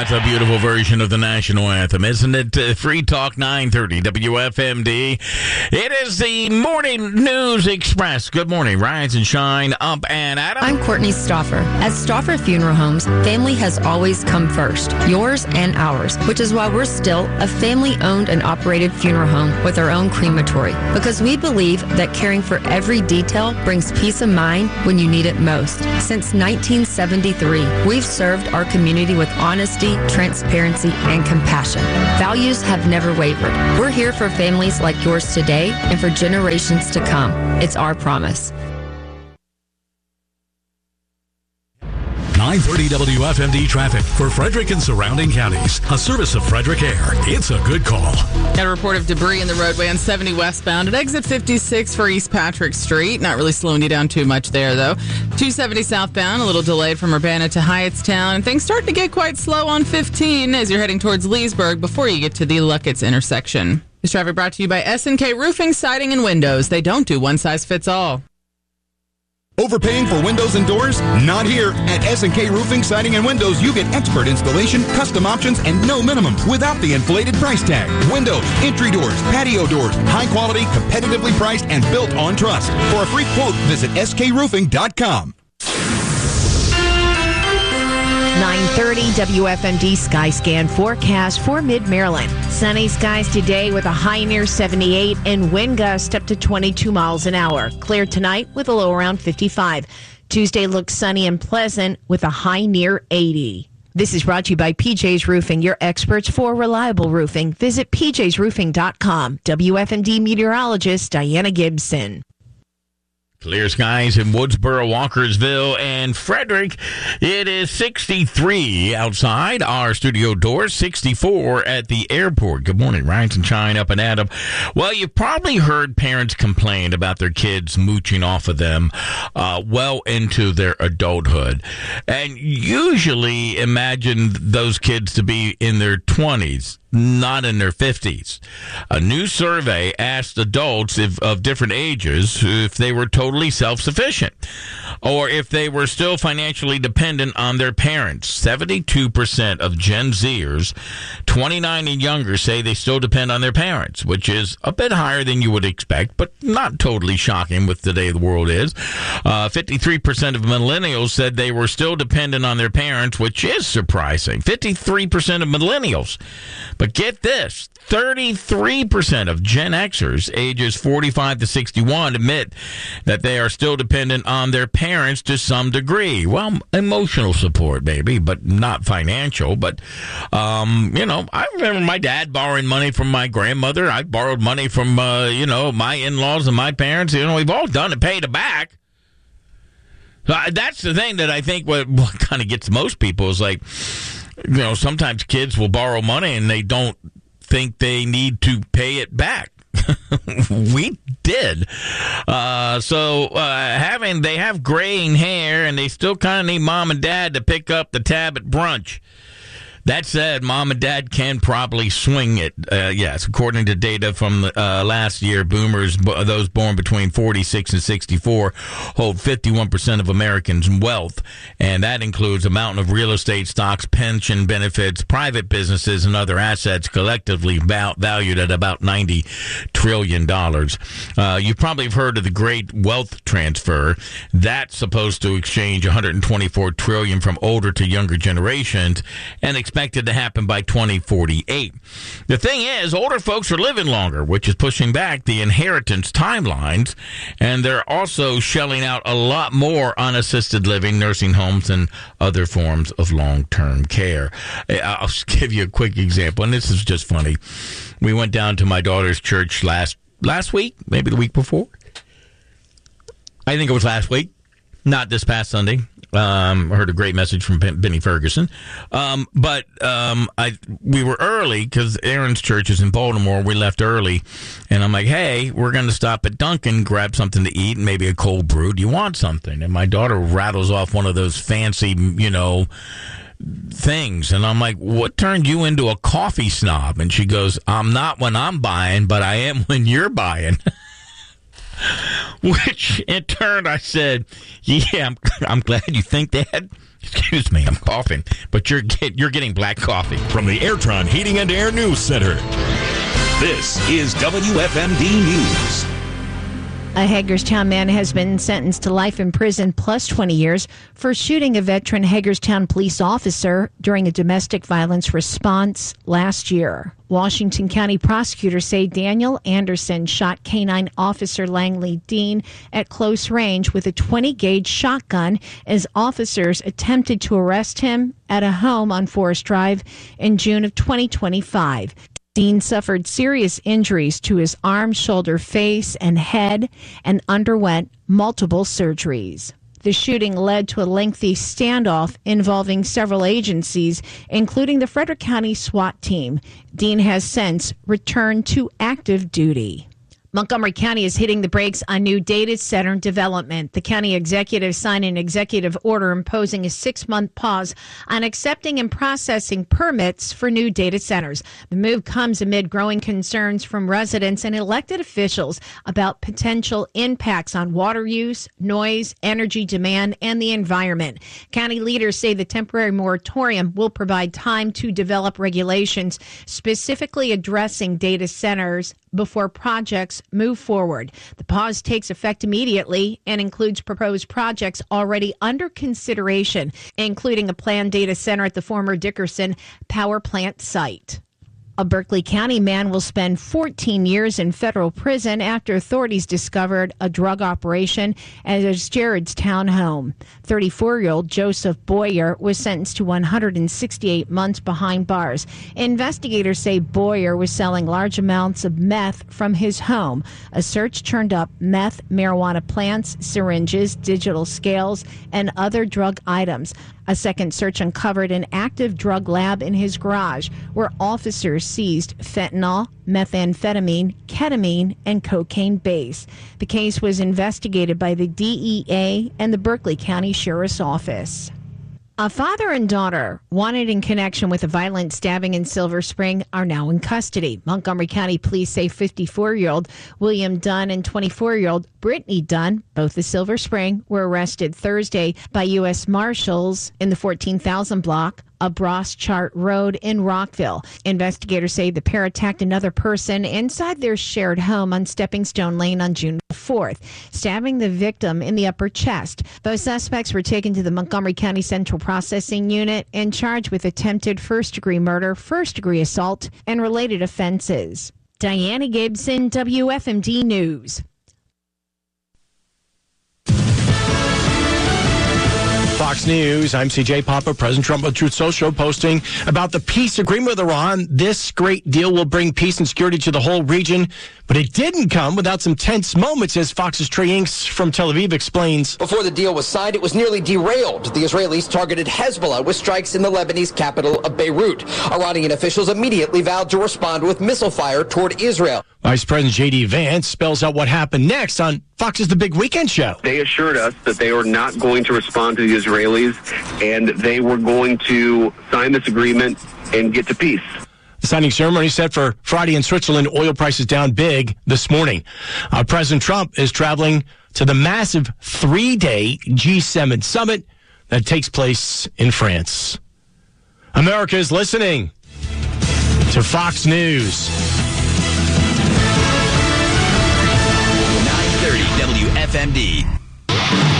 That's a beautiful version of the national anthem, isn't it? Free Talk 930 WFMD. It is the Morning News Express. Good morning. Rise and shine up and Adam. I'm Courtney Stauffer. At Stauffer Funeral Homes, family has always come first, yours and ours, which is why we're still a family-owned and operated funeral home with our own crematory, because we believe that caring for every detail brings peace of mind when you need it most. Since 1973, we've served our community with honesty, transparency, and compassion. Values have never wavered. We're here for families like yours today and for generations to come. It's our promise. 930 WFMD traffic for Frederick and surrounding counties. A service of Frederick Air. It's a good call. Got a report of debris in the roadway on 70 westbound at exit 56 for East Patrick Street. Not really slowing you down too much there, though. 270 southbound, a little delayed from Urbana to Hyattstown. And things start to get quite slow on 15 as you're heading towards Leesburg before you get to the Luckett's intersection. This traffic brought to you by SNK Roofing, Siding, and Windows. They don't do one size fits all. Overpaying for windows and doors? Not here. At S&K Roofing, Siding, and Windows, you get expert installation, custom options, and no minimums without the inflated price tag. Windows, entry doors, patio doors, high quality, competitively priced, and built on trust. For a free quote, visit skroofing.com. 930 WFMD Skyscan forecast for Mid-Maryland. Sunny skies today with a high near 78 and wind gusts up to 22 miles an hour. Clear tonight with a low around 55. Tuesday looks sunny and pleasant with a high near 80. This is brought to you by PJ's Roofing, your experts for reliable roofing. Visit pjsroofing.com. WFMD meteorologist Diana Gibson. Clear skies in Woodsboro, Walkersville, and Frederick. It is 63 outside our studio doors, 64 at the airport. Good morning, Rise and shine up and Adam. Well, you've probably heard parents complain about their kids mooching off of them well into their adulthood. And usually imagine those kids to be in their 20s. Not in their 50s. A new survey asked adults of different ages if they were totally self-sufficient or if they were still financially dependent on their parents. 72% of Gen Zers, 29 and younger, say they still depend on their parents, which is a bit higher than you would expect, but not totally shocking with the day the world is. 53% of millennials said they were still dependent on their parents, which is surprising. 53% of millennials. But get this, 33% of Gen Xers ages 45 to 61 admit that they are still dependent on their parents to some degree. Well, emotional support, maybe, but not financial. But, I remember my dad borrowing money from my grandmother. I borrowed money from, my in-laws and my parents. We've all done it, paid it back. That's the thing that I think what kind of gets most people is like, sometimes kids will borrow money and they don't think they need to pay it back. We did. They have graying hair and they still kind of need mom and dad to pick up the tab at brunch. That said, mom and dad can probably swing it. Yes, according to data from last year, boomers, those born between 46 and 64, hold 51% of Americans' wealth, and that includes a mountain of real estate, stocks, pension benefits, private businesses, and other assets collectively valued at about $90 trillion. You've probably heard of the Great Wealth Transfer. That's supposed to exchange $124 trillion from older to younger generations, and expected to happen by 2048. The thing is, older folks are living longer, which is pushing back the inheritance timelines, and they're also shelling out a lot more on assisted living, nursing homes, and other forms of long-term care. I'll just give you a quick example, and this is just funny. We went down to my daughter's church last week, maybe the week before. I think it was last week, not this past Sunday. I heard a great message from Benny Ferguson. We were early because Aaron's church is in Baltimore. We left early, and I'm like, hey, we're going to stop at Dunkin', grab something to eat, and maybe a cold brew. Do you want something? And my daughter rattles off one of those fancy, things. And I'm like, what turned you into a coffee snob? And she goes, I'm not when I'm buying, but I am when you're buying. Which, in turn, I said, yeah, I'm glad you think that. Excuse me, I'm coughing, but you're getting black coffee. From the Airtron Heating and Air News Center, this is WFMD News. A Hagerstown man has been sentenced to life in prison plus 20 years for shooting a veteran Hagerstown police officer during a domestic violence response last year. Washington County prosecutors say Daniel Anderson shot K-9 Officer Langley Dean at close range with a 20-gauge shotgun as officers attempted to arrest him at a home on Forest Drive in June of 2025. Dean suffered serious injuries to his arm, shoulder, face, and head and underwent multiple surgeries. The shooting led to a lengthy standoff involving several agencies, including the Frederick County SWAT team. Dean has since returned to active duty. Montgomery County is hitting the brakes on new data center development. The county executive signed an executive order imposing a 6-month pause on accepting and processing permits for new data centers. The move comes amid growing concerns from residents and elected officials about potential impacts on water use, noise, energy demand, and the environment. County leaders say the temporary moratorium will provide time to develop regulations specifically addressing data centers before projects move forward. The pause takes effect immediately and includes proposed projects already under consideration, including a planned data center at the former Dickerson power plant site. A Berkeley County man will spend 14 years in federal prison after authorities discovered a drug operation at his Jaredstown home. 34-year-old Joseph Boyer was sentenced to 168 months behind bars. Investigators say Boyer was selling large amounts of meth from his home. A search turned up meth, marijuana plants, syringes, digital scales, and other drug items. A second search uncovered an active drug lab in his garage where officers seized fentanyl, methamphetamine, ketamine, and cocaine base. The case was investigated by the DEA and the Berkeley County Sheriff's Office. A father and daughter wanted in connection with a violent stabbing in Silver Spring are now in custody. Montgomery County Police say 54-year-old William Dunn and 24-year-old Brittany Dunn, both of Silver Spring, were arrested Thursday by U.S. Marshals in the 14,000 block of Bross Chart Road in Rockville. Investigators say the pair attacked another person inside their shared home on Stepping Stone Lane on June 4th, stabbing the victim in the upper chest. Both suspects were taken to the Montgomery County Central Processing Unit and charged with attempted first-degree murder, first-degree assault, and related offenses. Diana Gibson, WFMD News. Fox News, I'm CJ Papa. President Trump on Truth Social posting about the peace agreement with Iran. This great deal will bring peace and security to the whole region, but it didn't come without some tense moments, as Fox's Trey Inks from Tel Aviv explains. Before the deal was signed, it was nearly derailed. The Israelis targeted Hezbollah with strikes in the Lebanese capital of Beirut. Iranian officials immediately vowed to respond with missile fire toward Israel. Vice President J.D. Vance spells out what happened next on Fox's The Big Weekend Show. They assured us that they were not going to respond to the Israelis, and they were going to sign this agreement and get to peace. The signing ceremony set for Friday in Switzerland. Oil prices down big this morning. President Trump is traveling to the massive 3-day G7 summit that takes place in France. America is listening to Fox News. 930 WFMD.